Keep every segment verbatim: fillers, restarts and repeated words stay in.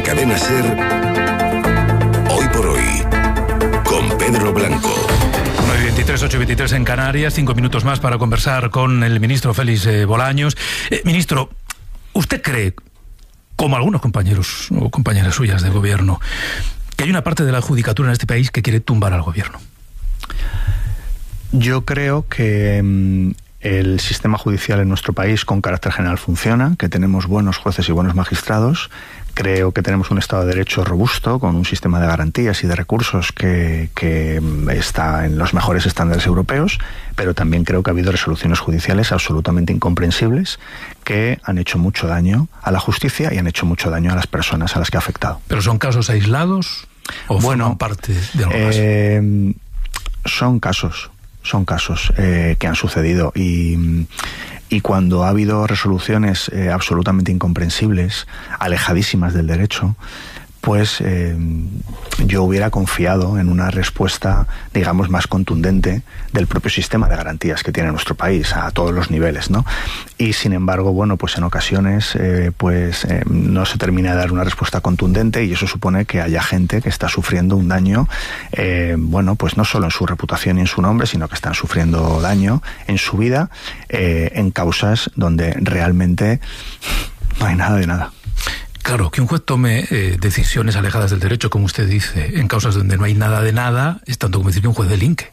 la cadena SER, Hoy por Hoy, con Pedro Blanco. nueve veintitrés, ocho veintitrés en Canarias, cinco minutos más para conversar con el ministro Félix eh, Bolaños. Eh, ministro, ¿usted cree, como algunos compañeros o compañeras suyas de gobierno, que hay una parte de la judicatura en este país que quiere tumbar al gobierno? Yo creo que mmm, el sistema judicial en nuestro país con carácter general funciona, que tenemos buenos jueces y buenos magistrados. Creo que tenemos un Estado de Derecho robusto, con un sistema de garantías y de recursos que, que está en los mejores estándares europeos, pero también creo que ha habido resoluciones judiciales absolutamente incomprensibles que han hecho mucho daño a la justicia y han hecho mucho daño a las personas a las que ha afectado. ¿Pero son casos aislados o bueno, forman parte de algo más? Eh, son casos, son casos eh, que han sucedido y... Y cuando ha habido resoluciones eh, absolutamente incomprensibles, alejadísimas del derecho, pues eh, yo hubiera confiado en una respuesta, digamos, más contundente del propio sistema de garantías que tiene nuestro país a todos los niveles, ¿no? Y sin embargo, bueno, pues en ocasiones eh, pues eh, no se termina de dar una respuesta contundente y eso supone que haya gente que está sufriendo un daño, eh, bueno, pues no solo en su reputación y en su nombre, sino que están sufriendo daño en su vida eh, en causas donde realmente no hay nada de nada. Claro, que un juez tome eh, decisiones alejadas del derecho, como usted dice, en causas donde no hay nada de nada, es tanto como decir que un juez delinque.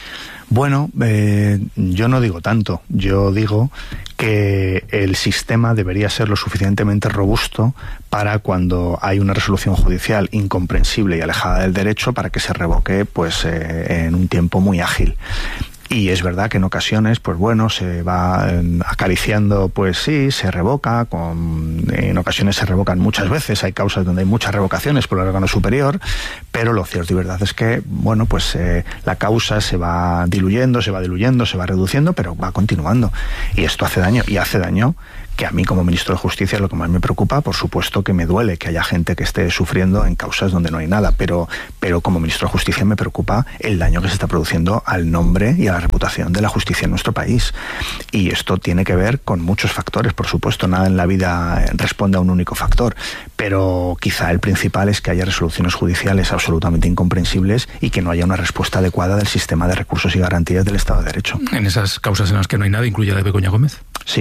Bueno, eh, yo no digo tanto. Yo digo que el sistema debería ser lo suficientemente robusto para cuando hay una resolución judicial incomprensible y alejada del derecho para que se revoque pues eh, en un tiempo muy ágil. Y es verdad que en ocasiones, pues bueno, se va eh, acariciando, pues sí, se revoca, con, en ocasiones se revocan muchas veces, hay causas donde hay muchas revocaciones por el órgano superior, pero lo cierto y verdad es que, bueno, pues eh, la causa se va diluyendo, se va diluyendo, se va reduciendo, pero va continuando. Y esto hace daño, y hace daño que a mí como ministro de Justicia lo que más me preocupa, por supuesto que me duele que haya gente que esté sufriendo en causas donde no hay nada, pero, pero como ministro de Justicia me preocupa el daño que se está produciendo al nombre y a la reputación de la justicia en nuestro país. Y esto tiene que ver con muchos factores, por supuesto, nada en la vida responde a un único factor, pero quizá el principal es que haya resoluciones judiciales absolutamente incomprensibles y que no haya una respuesta adecuada del sistema de recursos y garantías del Estado de Derecho. En esas causas en las que no hay nada, ¿incluye la de Begoña Gómez? Sí.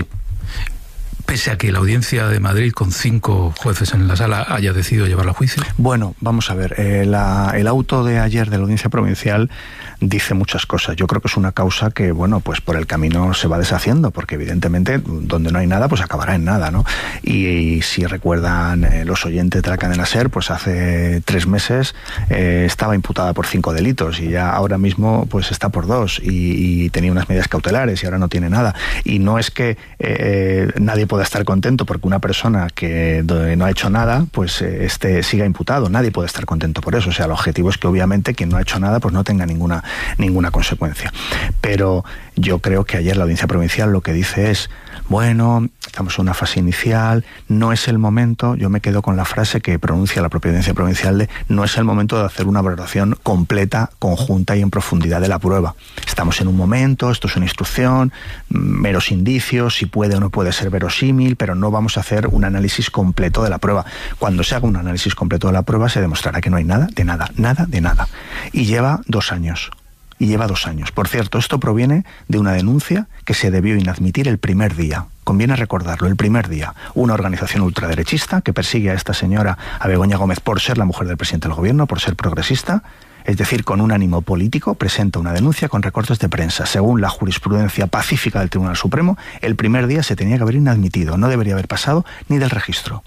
Pese a que la Audiencia de Madrid, con cinco jueces en la sala, haya decidido llevarla a juicio. Bueno, vamos a ver, eh, la, el auto de ayer de la Audiencia Provincial dice muchas cosas. Yo creo que es una causa que, bueno, pues por el camino se va deshaciendo, porque evidentemente donde no hay nada, pues acabará en nada, ¿no? Y, y si recuerdan eh, los oyentes de la cadena SER, pues hace tres meses eh, estaba imputada por cinco delitos y ya ahora mismo pues está por dos y, y tenía unas medidas cautelares y ahora no tiene nada. Y no es que eh, nadie pueda estar contento porque una persona que no ha hecho nada, pues eh, este siga imputado. Nadie puede estar contento por eso. O sea, el objetivo es que obviamente quien no ha hecho nada, pues no tenga ninguna ninguna consecuencia. Pero yo creo que ayer la Audiencia Provincial lo que dice es, bueno, estamos en una fase inicial, no es el momento, yo me quedo con la frase que pronuncia la propia Audiencia Provincial de, no es el momento de hacer una valoración completa, conjunta y en profundidad de la prueba. Estamos en un momento, esto es una instrucción, meros indicios, si puede o no puede ser verosímil, pero no vamos a hacer un análisis completo de la prueba. Cuando se haga un análisis completo de la prueba se demostrará que no hay nada, de nada, nada, de nada. Y lleva dos años. Y lleva dos años. Por cierto, esto proviene de una denuncia que se debió inadmitir el primer día. Conviene recordarlo, el primer día. Una organización ultraderechista que persigue a esta señora, a Begoña Gómez, por ser la mujer del presidente del gobierno, por ser progresista, es decir, con un ánimo político, presenta una denuncia con recortes de prensa. Según la jurisprudencia pacífica del Tribunal Supremo, el primer día se tenía que haber inadmitido, no debería haber pasado ni del registro.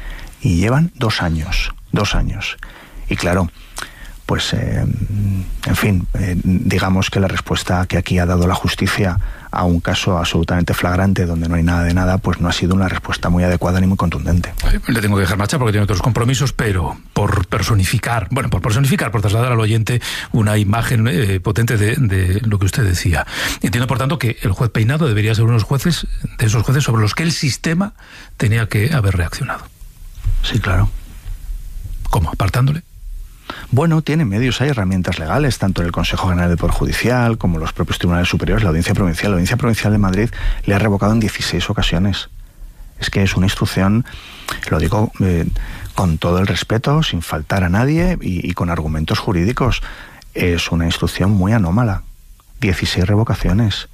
Y llevan dos años, dos años. Y claro, pues, eh, en fin, eh, digamos que la respuesta que aquí ha dado la justicia a un caso absolutamente flagrante donde no hay nada de nada, pues no ha sido una respuesta muy adecuada ni muy contundente. Le tengo que dejar marchar porque tiene otros compromisos, pero por personificar, bueno, por personificar, por trasladar al oyente una imagen eh, potente de, de lo que usted decía. Entiendo, por tanto, que el juez Peinado debería ser uno de los jueces, de esos jueces sobre los que el sistema tenía que haber reaccionado. Sí, claro. ¿Cómo? ¿Apartándole? Bueno, tiene medios, hay herramientas legales, tanto en el Consejo General del Poder Judicial como los propios tribunales superiores, la Audiencia Provincial. La Audiencia Provincial de Madrid le ha revocado en dieciséis ocasiones. Es que es una instrucción, lo digo eh, con todo el respeto, sin faltar a nadie y, y con argumentos jurídicos. Es una instrucción muy anómala. dieciséis revocaciones.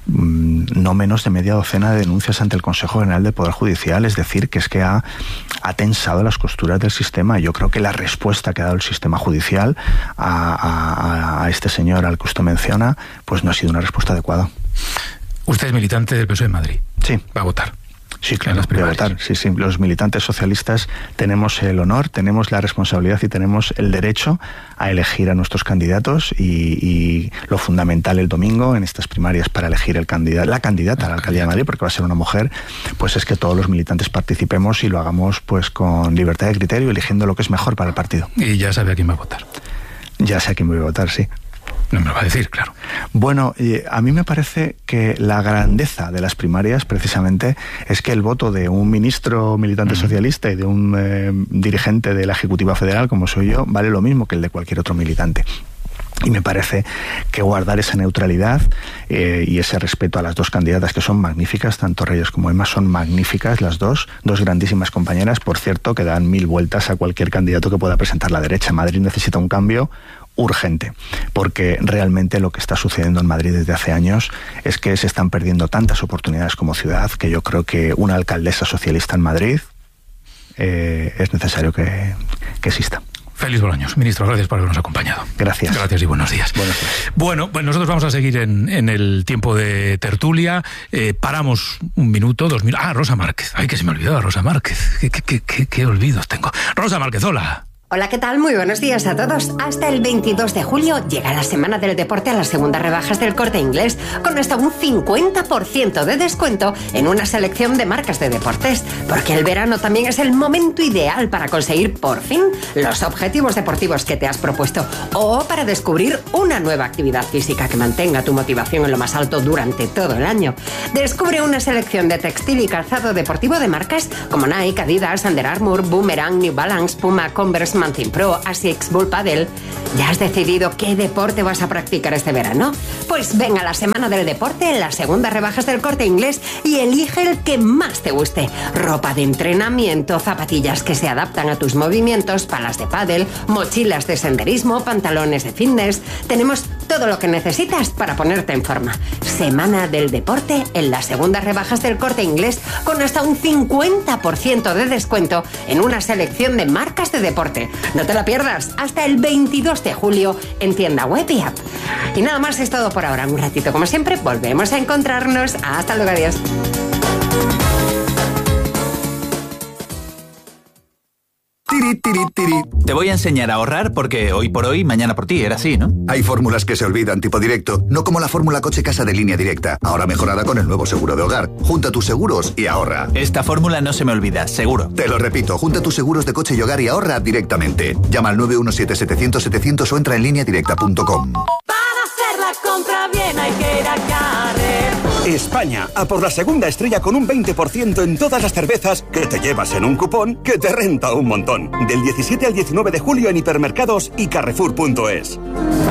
No menos de media docena de denuncias ante el Consejo General del Poder Judicial, es decir, que es que ha, ha tensado las costuras del sistema. Yo creo que la respuesta que ha dado el sistema judicial a, a, a este señor al que usted menciona, pues no ha sido una respuesta adecuada. Usted es militante del P S O E en Madrid. Sí. Va a votar. Sí, claro, voy a votar. Sí, sí. Los militantes socialistas tenemos el honor, tenemos la responsabilidad y tenemos el derecho a elegir a nuestros candidatos y, y lo fundamental el domingo en estas primarias para elegir el candidato, la candidata a la alcaldía de Madrid, porque va a ser una mujer, pues es que todos los militantes participemos y lo hagamos pues con libertad de criterio, eligiendo lo que es mejor para el partido. Y ya sabe a quién va a votar. Ya sé a quién voy a votar, sí. No me lo va a decir, claro. Bueno, a mí me parece que la grandeza de las primarias, precisamente, es que el voto de un ministro militante uh-huh. socialista y de un eh, dirigente de la Ejecutiva Federal, como soy yo, vale lo mismo que el de cualquier otro militante. Y me parece que guardar esa neutralidad eh, y ese respeto a las dos candidatas, que son magníficas, tanto Reyes como Emma son magníficas las dos, dos grandísimas compañeras, por cierto, que dan mil vueltas a cualquier candidato que pueda presentar la derecha. Madrid necesita un cambio urgente, porque realmente lo que está sucediendo en Madrid desde hace años es que se están perdiendo tantas oportunidades como ciudad, que yo creo que una alcaldesa socialista en Madrid eh, es necesario que, que exista. Félix Bolaños, ministro, gracias por habernos acompañado. Gracias. Gracias y buenos días. Buenos días. Bueno, pues nosotros vamos a seguir en, en el tiempo de tertulia. Eh, paramos un minuto, dos minutos. Ah, Rosa Márquez. Ay, que se me olvidaba Rosa Márquez. Qué, qué, qué, qué olvidos tengo. Rosa Márquez, hola. Hola, ¿qué tal? Muy buenos días a todos. Hasta el veintidós de julio llega la Semana del Deporte a las segundas rebajas del Corte Inglés, con hasta un cincuenta por ciento de descuento en una selección de marcas de deportes, porque el verano también es el momento ideal para conseguir por fin los objetivos deportivos que te has propuesto, o para descubrir una nueva actividad física que mantenga tu motivación en lo más alto durante todo el año. Descubre una selección de textil y calzado deportivo de marcas como Nike, Adidas, Under Armour, Boomerang, New Balance, Puma, Converse, Mountain Pro, Asics, Bull Paddle. ¿Ya has decidido qué deporte vas a practicar este verano? Pues ven a la Semana del Deporte en las segundas rebajas del Corte Inglés y elige el que más te guste. Ropa de entrenamiento, zapatillas que se adaptan a tus movimientos, palas de pádel, mochilas de senderismo, pantalones de fitness. Tenemos todo lo que necesitas para ponerte en forma. Semana del Deporte en las segundas rebajas del Corte Inglés, con hasta un cincuenta por ciento de descuento en una selección de marcas de deporte. No te la pierdas, hasta el veintidós de julio en tienda web y app. Y nada más, es todo por ahora. Un ratito, como siempre, volvemos a encontrarnos. Hasta luego, adiós. Tiri, tiri, tiri. Te voy a enseñar a ahorrar porque hoy por hoy, mañana por ti, era así, ¿no? Hay fórmulas que se olvidan, tipo directo, no como la fórmula coche-casa de Línea Directa, ahora mejorada con el nuevo seguro de hogar. Junta tus seguros y ahorra. Esta fórmula no se me olvida, seguro. Te lo repito, junta tus seguros de coche y hogar y ahorra directamente. Llama al nueve uno siete, setecientos, setecientos o entra en línea directa punto com. Para hacer la compra bien hay que ir a Carrefour. España, a por la segunda estrella con un veinte por ciento en todas las cervezas que te llevas en un cupón que te renta un montón. Del diecisiete al diecinueve de julio en hipermercados y carrefour punto es.